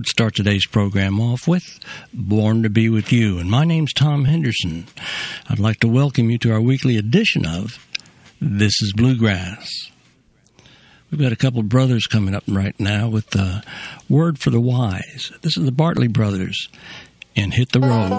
would start today's program off with Born to Be With You. And my name's Tom Henderson. I'd like to welcome you to our weekly edition of This is Bluegrass. We've got a couple of brothers coming up right now with the Word for the Wise. This is the Bartley Brothers and Hit the Road.